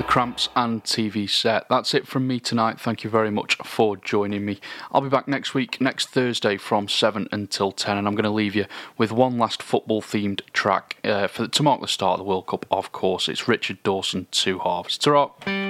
Cramps and TV Set. That's it from me tonight. Thank you very much for joining me. I'll be back next week, next Thursday from 7 until 10, and I'm going to leave you with one last football-themed track to mark the start of the World Cup, of course. It's Richard Dawson, Two Halves. Ta-ra!